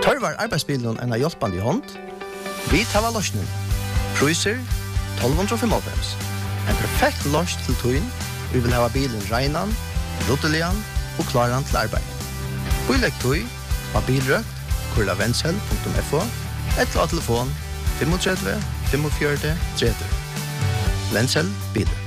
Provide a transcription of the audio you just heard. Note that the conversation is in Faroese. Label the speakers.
Speaker 1: Tørvar arbeidsbilen en hjelpende hånd? Vi tar løsningen. Priser 1295. En perfekt løs til tøyen. Vi vil ha bilen regnan, ruttelian og klaran til arbeid. Bilegg tøy, bilrødt, kurlavensel.fo, eller telefon 35 45 30. Vensel, bilen.